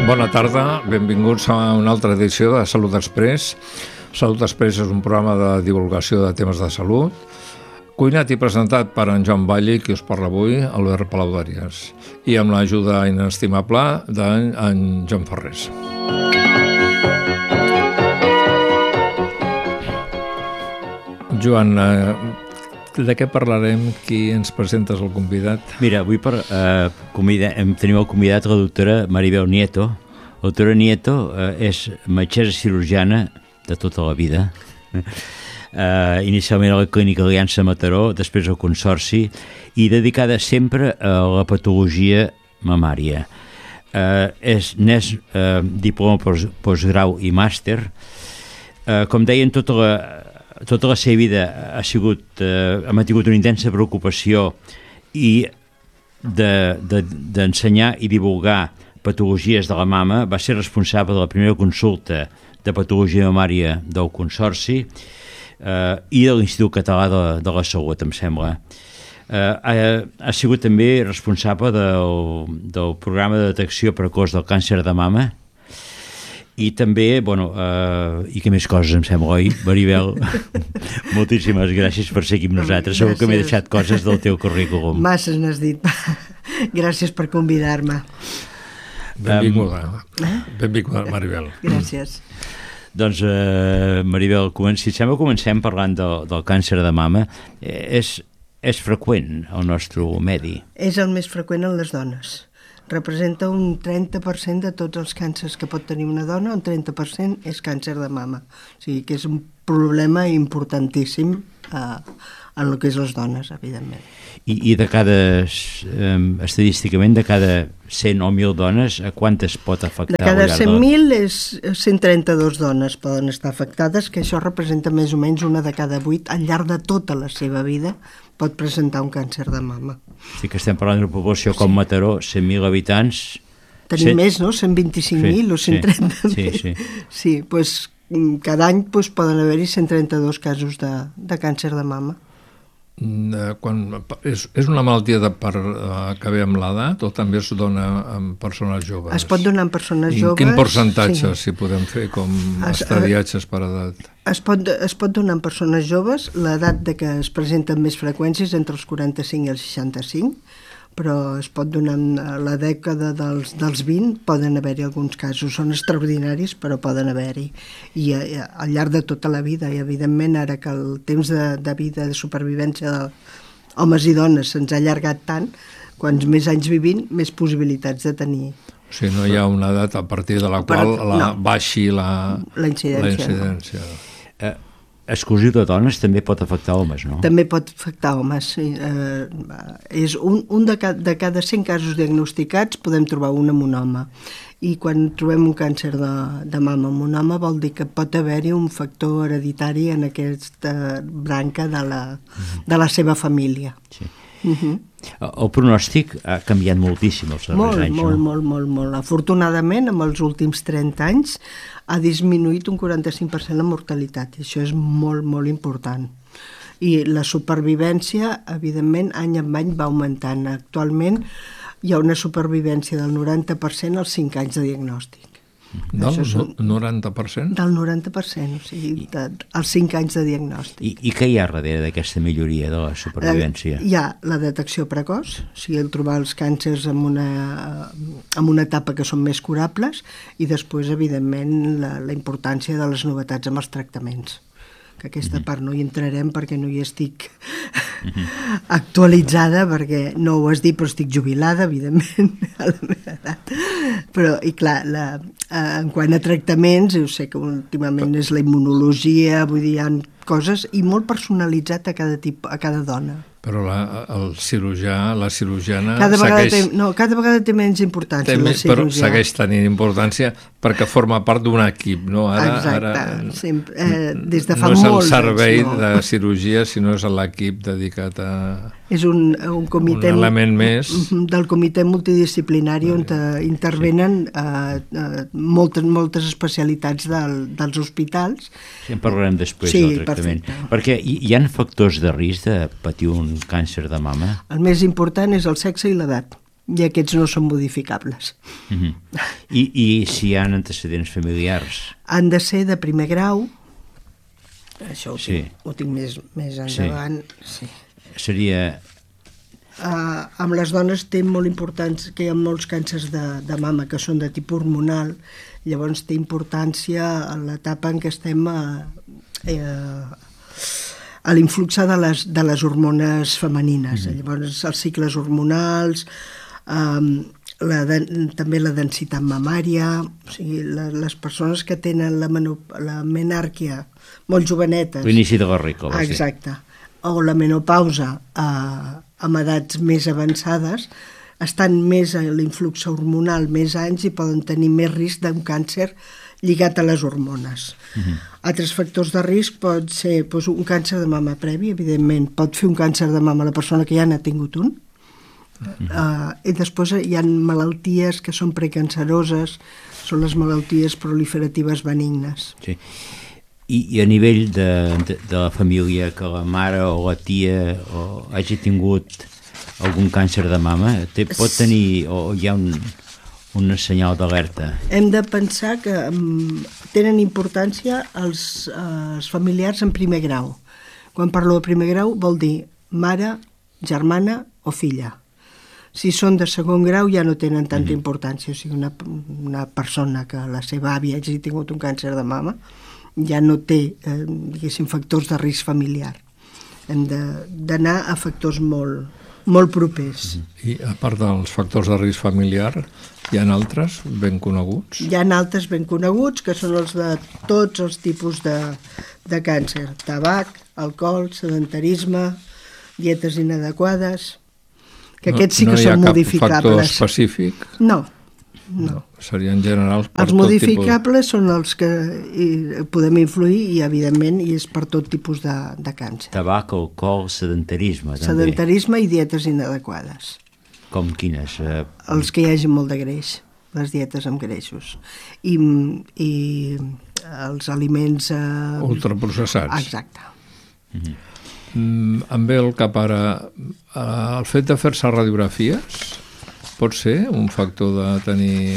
Bona tarda, benvinguts a una altra edició de Salut Express. Salut Express és un programa de divulgació de temes de salut, cuinat i presentat per en Joan Valli, qui us parla avui, Albert Palaudàries, i amb l'ajuda inestimable d'en Joan Ferrés. Joan, de què parlarem? Qui ens presentes el convidat? Mira, avui tenim el convidat la doctora Maribel Nieto. La doctora Nieto és metgessa cirurgiana de tota la vida. Inicialment a la Clínica Aliança Mataró, després al Consorci, i dedicada sempre a la patologia mamària. N'és diploma postgrau i màster. Com deien, tota la seva vida ha mantingut una intensa preocupació i d'ensenyar i divulgar patologies de la mama. Va ser responsable de la primera consulta de patologia mamària del Consorci i de l'Institut Català de la Salut, em sembla. Ha sigut també responsable del programa de detecció precoç del càncer de mama i també, i que més coses em sembla, oi, Maribel? Moltíssimes gràcies per ser aquí amb nosaltres. Segur que m'he deixat coses del teu currículum. Masses n'has dit. Gràcies per convidar-me. Benvinguda, Maribel. Gràcies. Doncs, Maribel, si sembla comencem parlant del càncer de mama. És freqüent al nostre medi? És el més freqüent en les dones. Representa un 30% de tots els càncers que pot tenir una dona, un 30% és càncer de mama. O sigui que és un problema importantíssim en el que és les dones, evidentment. I estadísticament, de cada 100 o 1.000 dones, a quantes pot afectar? De cada 100.000 és 132 dones poden estar afectades, que això representa més o menys una de cada 8 al llarg de tota la seva vida pot presentar un càncer de mama. Sí que estem parlant d'una població com Mataró, 100.000 habitants... Tenim més, no? 125.000 o 130.000. Sí, doncs cada any poden haver-hi 132 casos de càncer de mama. És una malaltia que ve amb l'edat o també es dona en persones joves? Es pot donar en persones joves. Quin percentatge, si podem fer com estadiatges per edat? Es pot donar en persones joves. L'edat de que es presenten més freqüències entre els 45 i els 65, però es pot donar en la dècada dels 20, poden haver-hi alguns casos, són extraordinaris, però poden haver-hi. I al llarg de tota la vida, i evidentment ara que el temps de vida, de supervivència d'homes i dones se'ns ha allargat tant, quants més anys vivint, més possibilitats de tenir. O sigui, no hi ha una edat a partir de la qual baixi la incidència. Exclusiu de dones també pot afectar homes, no? També pot afectar homes, sí. És un de cada 100 casos diagnosticats podem trobar un amb un home. I quan trobem un càncer de mama amb un home vol dir que pot haver-hi un factor hereditari en aquesta branca de la seva família. Sí. El pronòstic ha canviat moltíssim els darrers anys, no? Molt. Afortunadament, en els últims 30 anys ha disminuït un 45% la mortalitat, i això és molt, molt important. I la supervivència, evidentment, any en any va augmentant. Actualment hi ha una supervivència del 90% als 5 anys de diagnòstic. Del 90%? Del 90%, o sigui, als 5 anys de diagnòstic. I què hi ha darrere d'aquesta milloria de la supervivència? Hi ha la detecció precoç, o sigui, el trobar els càncers en una etapa que són més curables, i després, evidentment, la importància de les novetats amb els tractaments. Que aquesta part no hi entrarem perquè no hi estic actualitzada, perquè no ho has dit, però estic jubilada, evidentment, a la meva edat. Però, i clar, en quant a tractaments, jo sé que últimament és la immunologia, vull dir, hi ha coses, i molt personalitzat a cada dona. Però el cirurgià, la cirurgiana... Cada vegada té menys importància. Però segueix tenint importància perquè forma part d'un equip, no? Exacte, sempre, des de fa molts anys. No és el servei de cirurgia, sinó és l'equip dedicat a... És un comitè... Un element més... Del comitè multidisciplinari on intervenen moltes especialitats dels hospitals. Sí, en parlarem després del tractament. Perquè hi ha factors de risc de patir un càncer de mama? El més important és el sexe i l'edat. i aquests no són modificables. I si hi ha antecedents familiars? Han de ser de primer grau, això Sí. ho tinc més endavant. Sí. Seria... Amb les dones té molt importants que hi ha molts càncers de mama que són de tipus hormonal, llavors té importància en l'etapa en què estem a l'influx de les hormones femenines. Llavors els cicles hormonals, també la densitat mamària, o sigui, les persones que tenen la menàrquia molt jovenetes. L'inici de la regla. Exacte. O la menopausa amb edats més avançades, estan més a l'influx hormonal més anys i poden tenir més risc d'un càncer lligat a les hormones. Altres factors de risc pot ser un càncer de mama previ, evidentment. Pot fer un càncer de mama la persona que ja n'ha tingut un. I després hi ha malalties que són precanceroses, són les malalties proliferatives benignes. Sí. I a nivell de la família, que la mare o la tia hagi tingut algun càncer de mama, pot tenir, o hi ha un senyal d'alerta? Hem de pensar que tenen importància els familiars en primer grau. Quan parlo de primer grau vol dir mare, germana o filla. Si són de segon grau ja no tenen tanta importància, o sigui, una persona que la seva àvia hagi tingut un càncer de mama ja no té, diguéssim, factors de risc familiar. Hem d'anar a factors molt propers. I a part dels factors de risc familiar, hi ha altres ben coneguts? Hi ha altres ben coneguts, que són els de tots els tipus de càncer. Tabac, alcohol, sedentarisme, dietes inadequades, que aquests sí que són modificables. No hi ha cap factor específic? No. Serien generals per els tot modificables són els que podem influir i evidentment és per tot tipus de càncer. Tabac, alcohol, sedentarisme també. Sedentarisme i dietes inadequades. Com quines? Els que hi hagi molt de greix, les dietes amb greixos. I els aliments... ultraprocessats. Exacte. Em ve al cap ara el fet de fer-se radiografies pot ser un factor de tenir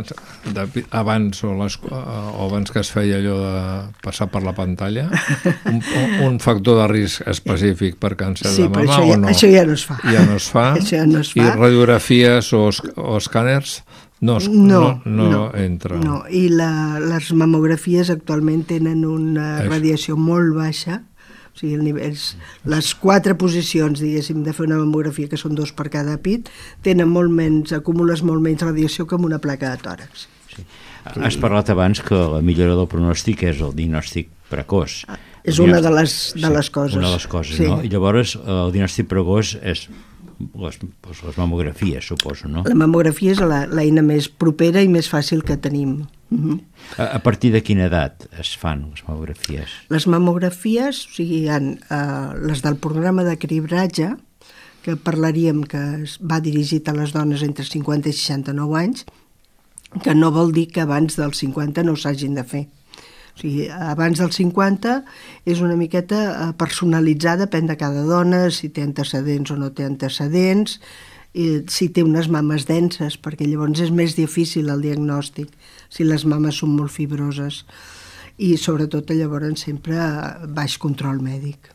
abans abans que es feia allò de passar per la pantalla un factor de risc específic per càncer de mama o no? Això ja no es fa. Ja no es fa? I radiografies o escàners no entren. No, i les mamografies actualment tenen una radiació molt baixa. O sigui, les 4 posicions, diguéssim, de fer una mamografia, que són 2 per cada pit, acumules molt menys radiació que amb una placa de tòrax. Sí. Has parlat abans que la millora del pronòstic és el diagnòstic precoç. És una de les coses. Una de les coses, sí. No? I llavors el diagnòstic precoç és les mamografies, suposo, no? La mamografia és l'eina més propera i més fàcil que tenim. A partir de quina edat es fan les mamografies? Les mamografies, o sigui, hi ha les del programa de cribratge, que parlaríem que va dirigit a les dones entre 50 i 69 anys, que no vol dir que abans dels 50 no s'hagin de fer. O sigui, abans dels 50 és una miqueta personalitzada, depèn de cada dona, si té antecedents o no té antecedents, i si té unes mames denses, perquè llavors és més difícil el diagnòstic, si les mames són molt fibroses. I sobretot llavors sempre baix control mèdic.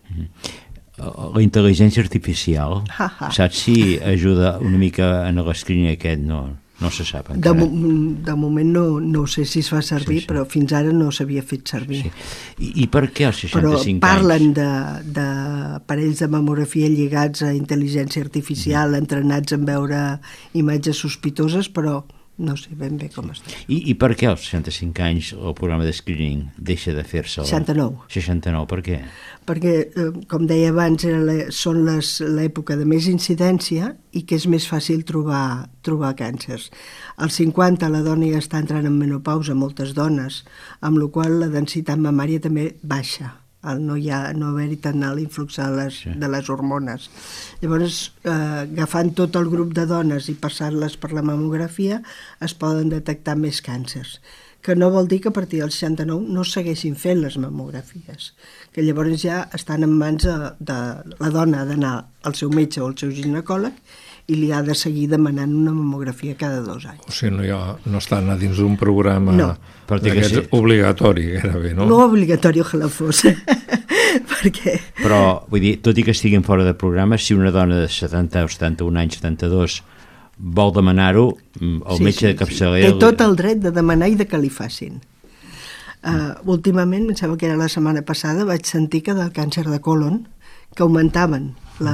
La intel·ligència artificial, saps si ajuda una mica en l'escreening aquest? No se sap encara. De moment no sé si es fa servir, però fins ara no s'havia fet servir. Sí. I per què als 65 anys? Però parlen d'aparells de mamografia lligats a intel·ligència artificial, entrenats en veure imatges sospitoses, però no sé ben bé com està. I per què als 65 anys el programa de screening deixa de fer-se? 69. 69, per què? Perquè, com deia abans, són l'època de més incidència i que és més fàcil trobar càncers. Als 50 la dona ja està entrant en menopausa, moltes dones, amb la qual la densitat mamària també baixa, al no haver-hi tant alt influx de les hormones. Llavors, agafant tot el grup de dones i passant-les per la mamografia, es poden detectar més càncers, que no vol dir que a partir del 69 no segueixin fent les mamografies, que llavors ja estan en mans de la dona d'anar al seu metge o al seu ginecòleg i li ha de seguir demanant una mamografia cada 2 anys. O sigui, no estan a dins d'un programa d'aquests obligatori, gairebé, no? No obligatori, ojalà fos. Perquè... Però, vull dir, tot i que estiguin fora de programa, si una dona de 70 o 71 anys, 72, vol demanar-ho, el metge de capçalera... Té tot el dret de demanar i de que li facin. Últimament, em sembla que era la setmana passada, vaig sentir que del càncer de colon, que augmentaven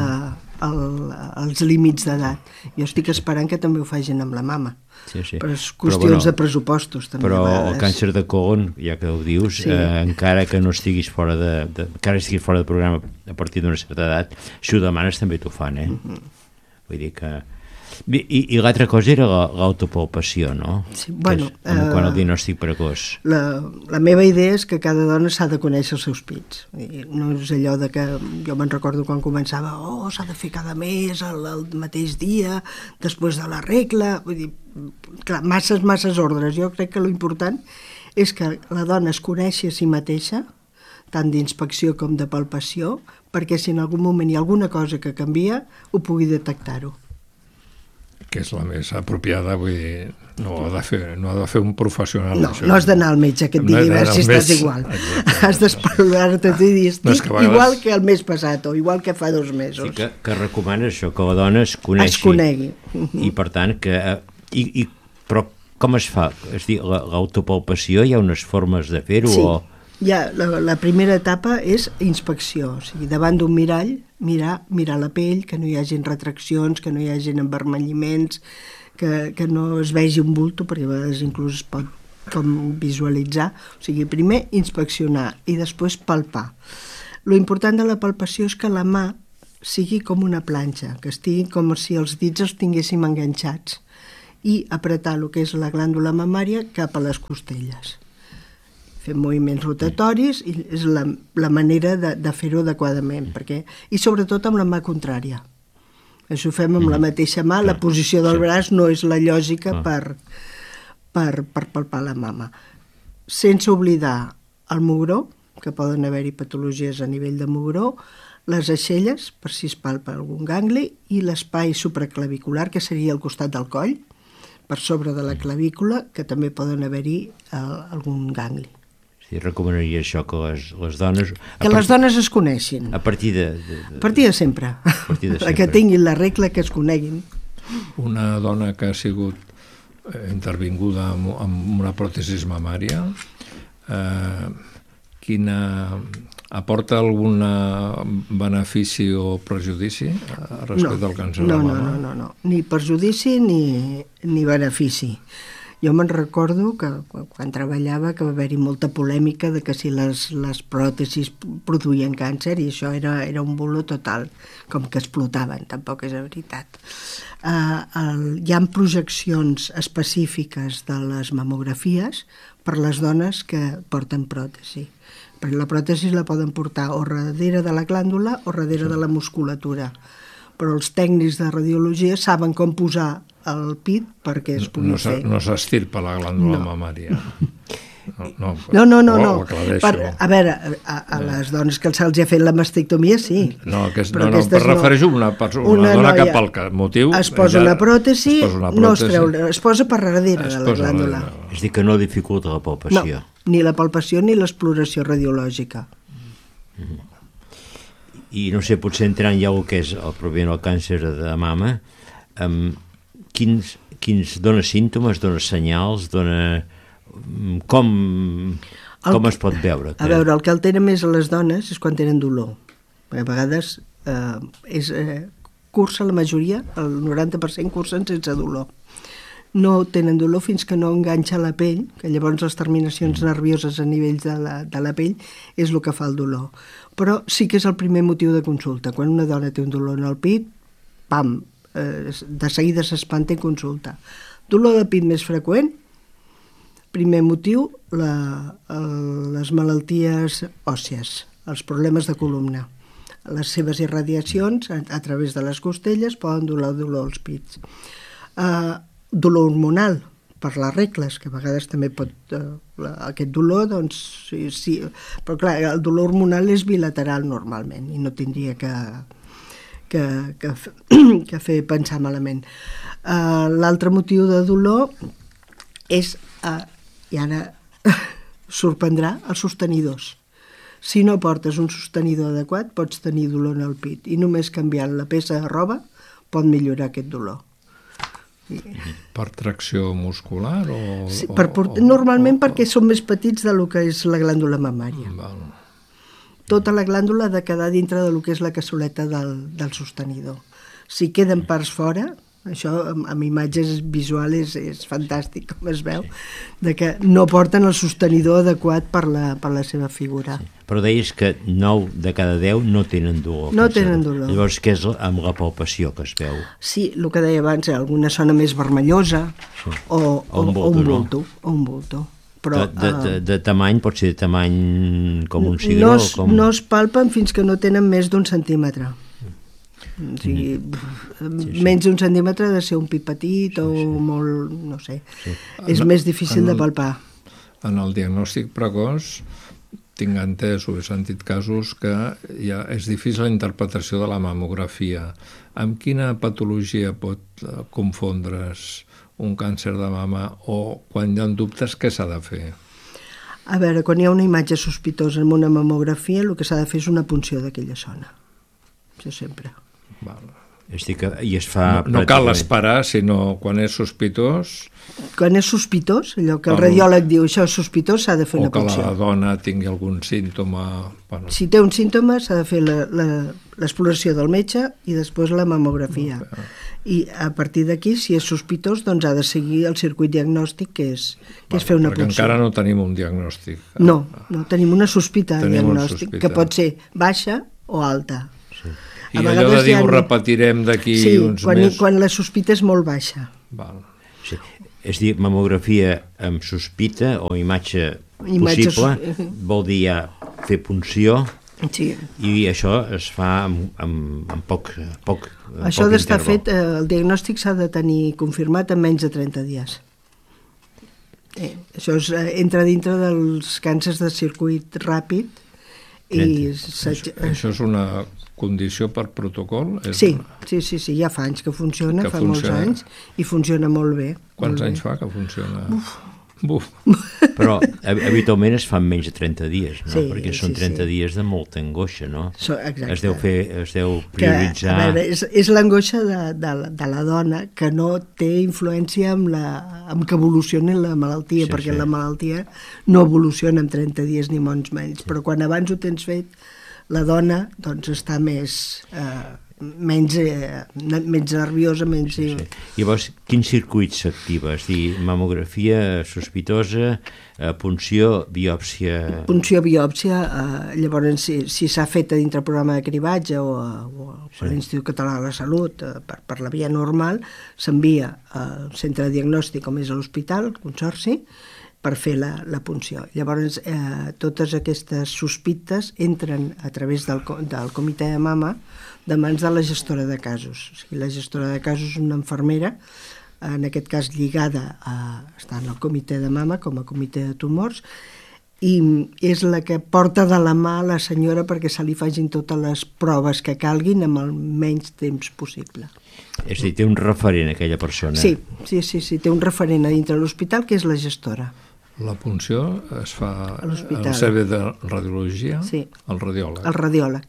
els límits d'edat. Jo estic esperant que també ho facin amb la mama. Sí. Per qüestions de pressupostos, també. Però el càncer de colon, ja que ho dius, encara que no estiguis fora encara estiguis fora de programa a partir d'una certa edat, si ho demanes també t'ho fan, Vull dir que... I l'altra cosa era l'autopalpació, no? Sí, bueno... Quan el diagnòstic precoç. La meva idea és que cada dona s'ha de conèixer els seus pits. No és allò de que... Jo me'n recordo quan començava, s'ha de fer cada mes, el mateix dia, després de la regla... Vull dir, clar, masses ordres. Jo crec que l'important és que la dona es coneixi a si mateixa, tant d'inspecció com de palpació, perquè si en algun moment hi ha alguna cosa que canvia, ho pugui detectar-ho. Que és la més apropiada, vull dir, no ha de fer un professional. No has d'anar al metge que et digui si estàs igual. Has d'esperar-te i dir, estic igual que el mes passat o igual que fa 2 mesos. Sí, que recomana això, que la dona es conegui. I per tant, però com es fa? És dir, l'autopalpació, hi ha unes formes de fer-ho? Sí. La primera etapa és inspecció, o sigui, davant d'un mirall, mirar la pell, que no hi hagin retraccions, que no hi hagin envermelliments, que no es vegi un bulto, perquè a vegades inclús es pot com visualitzar. O sigui, primer inspeccionar i després palpar. Lo important de la palpació és que la mà sigui com una planxa, que estigui com si els dits els tinguéssim enganxats i apretar el que és la glàndula mamària cap a les costelles. Fem moviments rotatoris i és la manera de fer-ho adequadament, i sobretot amb la mà contrària. Això ho fem amb la mateixa mà, la posició del braç no és la lògica per palpar la mama. Sense oblidar el mugró, que poden haver-hi patologies a nivell de mugró, les aixelles, per si es palpa algun gangli, i l'espai supraclavicular, que seria al costat del coll, per sobre de la clavícula, que també poden haver-hi algun gangli. Sí, recomanaria això, que les dones... Que les dones es coneixin. A partir de... A partir de sempre. Que tinguin la regla, que es coneguin. Una dona que ha sigut intervinguda amb una pròtesis mamària, aporta algun benefici o prejudici respecte al càncer de mama? No. Ni perjudici ni benefici. Jo me'n recordo que quan treballava que va haver-hi molta polèmica de que si les pròtesis produïen càncer, i això era un bulo total, com que explotaven, tampoc és la veritat. Hi ha projeccions específiques de les mamografies per les dones que porten pròtesi. Perquè la pròtesi la poden portar o darrere de la glàndula o darrere de la musculatura. Però els tècnics de radiologia saben com posar el pit perquè es pugui fer. No s'estirpa la glàndula mamària. No. A veure, a les dones que se'ls ha fet la mastectomia, sí. Refereixo a una dona que per motiu... Es posa una pròtesi, no es treu, es posa per darrere de la glàndula. És dir, que no dificulta la palpació. No, ni la palpació ni l'exploració radiològica. I no sé, potser entrant ja el que és el càncer de mama, quins dona símptomes, dona senyals, dona... Com es pot veure? A veure, el que altera més a les dones és quan tenen dolor. Perquè a vegades cursa la majoria, el 90% cursen sense dolor. No tenen dolor fins que no enganxa la pell, que llavors les terminacions nervioses a nivell de la pell és el que fa el dolor. Però sí que és el primer motiu de consulta. Quan una dona té un dolor en el pit, pam, de seguida s'espanta i consulta. Dolor de pit més freqüent, primer motiu, les malalties òssies, els problemes de columna. Les seves irradiacions a través de les costelles poden donar dolor als pits. Dolor hormonal, per les regles, que a vegades també pot... Aquest dolor, doncs, sí. Però clar, el dolor hormonal és bilateral normalment i no tindria que que fer pensar malament. L'altre motiu de dolor és, i ara sorprendrà, els sostenidors. Si no portes un sostenidor adequat, pots tenir dolor en el pit, i només canviant la peça de roba pot millorar aquest dolor. Per tracció muscular? Sí, normalment perquè són més petits del que és la glàndula mamària. Tota la glàndula ha de quedar dintre del que és la cassoleta del sostenidor. Si queden parts fora, això amb imatges visuals és fantàstic, com es veu, de que no porten el sostenidor adequat per la seva figura. Sí. Però deies que 9 de cada 10 no tenen dolor. No tenen dolor. Llavors, què és amb la palpació que es veu? Sí, el que deia abans, alguna zona més vermellosa, sí. o un bulto. Però, de tamany, pot ser de tamany com un cigró? No es palpen fins que no tenen més d'1 centímetre. O sigui, menys d'1 centímetre ha de ser un pit petit o molt, no sé. Sí. És més difícil de palpar. En el diagnòstic precoç tinc entès o he sentit casos que ja és difícil la interpretació de la mamografia. Amb quina patologia pot confondre's un càncer de mama o quan hi ha dubtes què s'ha de fer? A veure, quan hi ha una imatge sospitosa en una mamografia, el que s'ha de fer és una punció d'aquella zona. Això sempre. Val. I es fa no cal esperar, sinó quan és sospitós... Quan és sospitós, allò que el radiòleg diu això és sospitós, s'ha de fer una punció. O que la dona tingui algun símptoma... Bueno. Si té un símptoma, s'ha de fer l'exploració del metge i després la mamografia. I a partir d'aquí, si és sospitós, doncs ha de seguir el circuit diagnòstic, que és fer una punció. Perquè encara no tenim un diagnòstic. No, tenim una sospita de diagnòstic, que pot ser baixa o alta. Sí. I allò de dir ho repetirem d'aquí uns mesos... Sí, quan la sospita és molt baixa. Val. Sí. És dir, mamografia amb sospita o imatge possible, vol dir ja fer punció, sí. I això es fa amb poc això d'estar fet, el diagnòstic s'ha de tenir confirmat en menys de 30 dies. Això entra dintre dels càncers de circuit ràpid i... Això és una condició per protocol? Sí, ja fa anys que funciona, fa molts anys, i funciona molt bé. Quants anys fa que funciona? Buf. Però habitualment es fan menys de 30 dies, no? Sí, perquè són 30 dies de molta angoixa, no? Exacte. Es deu prioritzar... A veure, és l'angoixa de la dona que no té influència amb que evolucioni la malaltia, perquè la malaltia no evoluciona en 30 dies ni molts menys, però quan abans ho tens fet, la dona doncs està menys nerviosa, menys... Sí. Llavors, quin circuit s'activa? És dir, mamografia sospitosa, punció, biòpsia... Punció, biòpsia, llavors si s'ha fet a dintre el programa de cribatge o per l'Institut Català de la Salut, per la via normal, s'envia al centre de diagnòstic com és a l'hospital, el Consorci, per fer la punció. Llavors, totes aquestes sospites entren a través del comitè de mama de mans de la gestora de casos. O sigui, la gestora de casos és una infermera, en aquest cas lligada està en el comitè de mama com a comitè de tumors, i és la que porta de la mà a la senyora perquè se li facin totes les proves que calguin amb el menys temps possible. És a dir, té un referent aquella persona. Sí, té un referent a dintre de l'hospital que és la gestora. La punció es fa al servei de radiologia? Sí. El radiòleg? El radiòleg.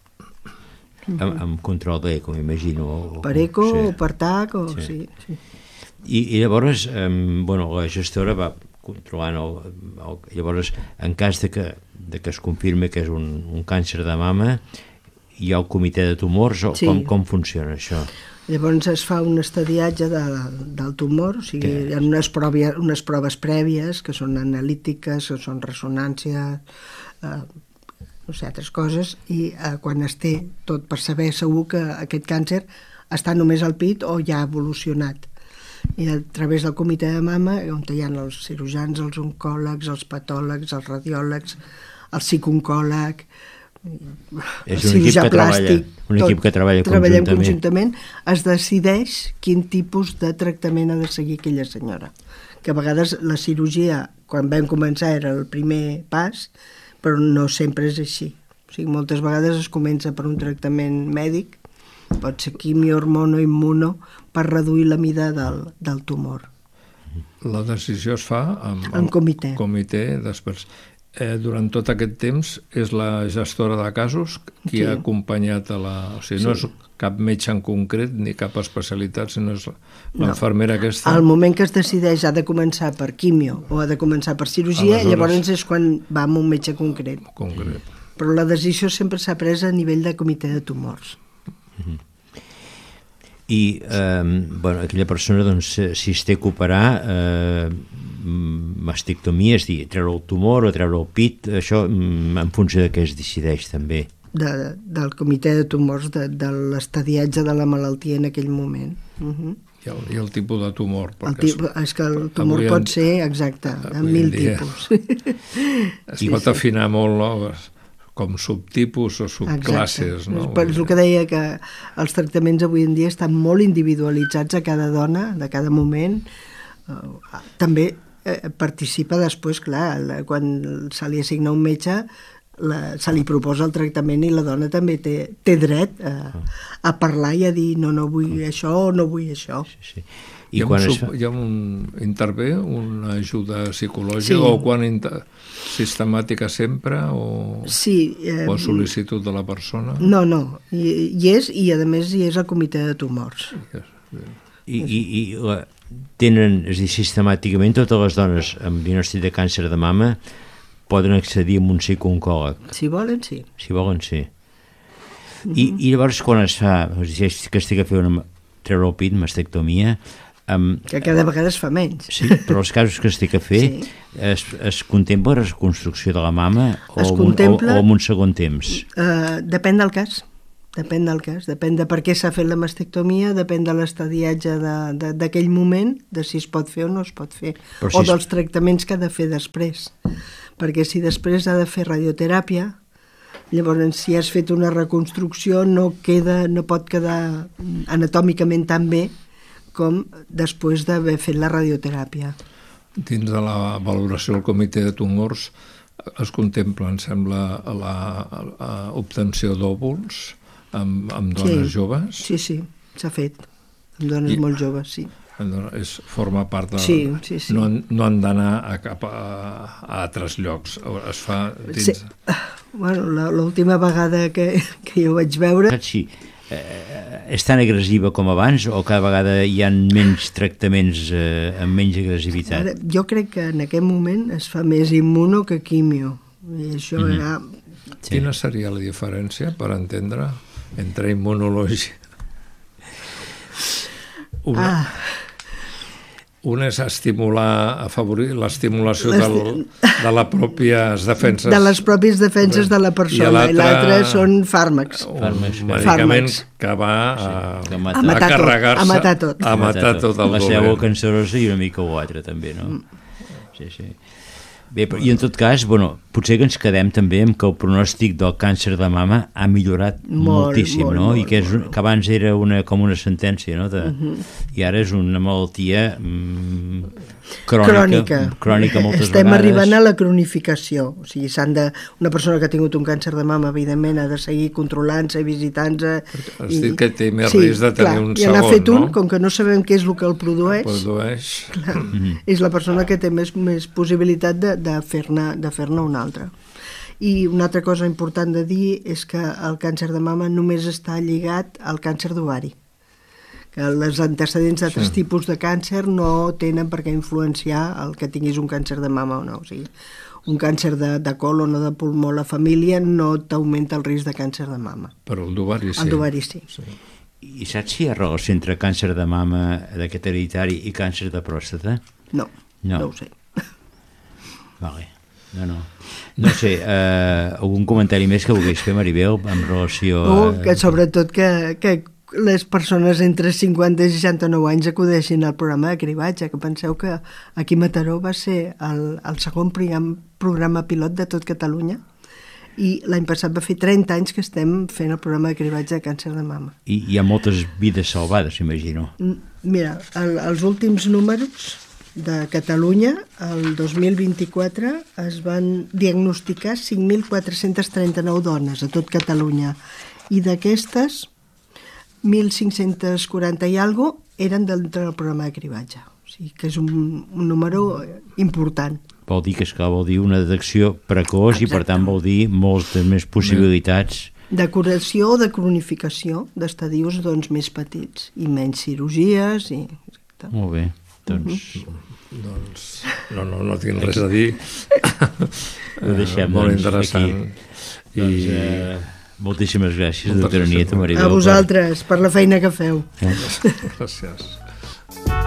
Amb control d'eco, m'imagino. Per eco o per TAC, o sí. I llavors, la gestora va controlant llavors, en cas de que es confirmi que és un càncer de mama, hi ha el comitè de tumors, o com funciona això? Llavors es fa un estadiatge del tumor, o sigui, hi ha unes proves prèvies que són analítiques, que són ressonància, no sé, altres coses, i quan es té tot per saber segur que aquest càncer està només al pit o ja ha evolucionat. I a través del comitè de mama, on hi ha els cirurgians, els oncòlegs, els patòlegs, els radiòlegs, el psiconcòleg, és un equip que treballa conjuntament, es decideix quin tipus de tractament ha de seguir aquella senyora, que a vegades la cirurgia quan vam començar era el primer pas, però no sempre és així, o sigui, moltes vegades es comença per un tractament mèdic Pot ser quimio, hormono, immuno, per reduir la mida del tumor. La decisió es fa En comitè. Després. Durant tot aquest temps és la gestora de casos qui ha acompanyat a la... O sigui, no és cap metge en concret ni cap especialitat, sinó és l'infermera aquesta. Al moment que es decideix ha de començar per quimio o ha de començar per cirurgia, llavors és quan va amb un metge concret. Però la decisió sempre s'ha pres a nivell de comitè de tumors. I aquella persona, doncs, si es té que operar, mastectomia, és dir, treure el tumor o treure el pit, això en funció de què es decideix també. Del comitè de tumors, de l'estadiatge de la malaltia en aquell moment. I el tipus de tumor. És que el tumor pot ser, exacte, de 1000 tipus. Es pot afinar molt, no? Com subtipus o subclasses. No? És el que deia, que els tractaments avui en dia estan molt individualitzats a cada dona, de cada moment. També participa després, clar, quan se li assigna un metge, se li proposa el tractament i la dona també té dret a parlar i a dir no vull això o no vull això. Sí. Hi ha intervé una ajuda psicològica o quan sistemàtica sempre o sol·licitud de la persona? No, hi és, i a més hi és el comitè de tumors. I tenen, és a dir, sistemàticament totes les dones amb diagnòstic de càncer de mama poden accedir a un psicooncòleg? Si volen, sí. Si volen, sí. I llavors quan es fa, que estic a fer treure el pit, mastectomia, que cada vegada es fa menys. Sí, però els casos que estic a fer es contempla la reconstrucció de la mama o en un segon temps? Depèn del cas. Depèn de per què s'ha fet la mastectomia, depèn de l'estadiatge d'aquell moment, de si es pot fer o no es pot fer, o dels tractaments que ha de fer després. Perquè si després ha de fer radioteràpia, llavors si has fet una reconstrucció no pot quedar anatòmicament tan bé com després d'haver fet la radioteràpia. Dins de la valoració del comitè de tumors es contempla, em sembla, l'obtenció d'òvuls amb dones joves? Sí, s'ha fet. Amb dones molt joves, sí. Forma part de... Sí. No han d'anar a altres llocs. Es fa dins... Bueno, l'última vegada que jo vaig veure... Sí. És tan agressiva com abans o cada vegada hi ha menys tractaments amb menys agressivitat? Jo crec que en aquest moment es fa més immuno que quimio. I això era... Quina seria la diferència, per entendre, entre immunologia? Un és afavorir l'estimulació de les pròpies defenses. De les pròpies defenses de la persona, i l'altre són fàrmacs. Un medicament que va a matar tot el dolent. La seva cancerosa i una mica o altra, també, no? Sí. Bé, i en tot cas, potser que ens quedem també amb que el pronòstic del càncer de mama ha millorat moltíssim, no? I que abans era com una sentència, no? I ara és una malaltia crònica moltes vegades. Estem arribant a la cronificació. O sigui, una persona que ha tingut un càncer de mama, evidentment, ha de seguir controlant-se, visitant-se... Has dit que té més risc de tenir un segon, no? I n'ha fet un, com que no sabem què és el que el produeix, és la persona que té més possibilitat de fer-ne un altre. I una altra cosa important de dir és que el càncer de mama només està lligat al càncer d'ovari, que els antecedents d'altres tipus de càncer no tenen per què influenciar el que tinguis un càncer de mama o no. O sigui, un càncer de colon o de pulmó a la família no t'augmenta el risc de càncer de mama. Però el d'ovari sí. El d'ovari sí. I saps si hi ha relació entre càncer de mama d'aquest hereditari i càncer de pròstata? No ho sé. Vale. No sé, algun comentari més que vulguis fer, Maribel, en relació a... Que sobretot que les persones entre 50 i 69 anys acudeixin al programa de cribatge, que penseu que aquí a Mataró va ser el segon programa pilot de tot Catalunya i l'any passat va fer 30 anys que estem fent el programa de cribatge de càncer de mama. I hi ha moltes vides salvades, imagino. Mira, els últims números de Catalunya, el 2024 es van diagnosticar 5.439 dones a tot Catalunya i d'aquestes 1.540 i alguna eren dintre del programa de cribatge. O sigui que és un número important. Vol dir que, esclar, vol dir una detecció precoç. Exacte. I per tant vol dir moltes més possibilitats. De curació o de cronificació d'estadios doncs, més petits i menys cirurgies. Exacte. Molt bé, doncs... Doncs no tinc res a dir. Ho deixem, molt doncs, interessant. Aquí. Doncs, moltíssimes gràcies, doctora Nieto Maribel. A vosaltres, per la feina que feu. Gràcies.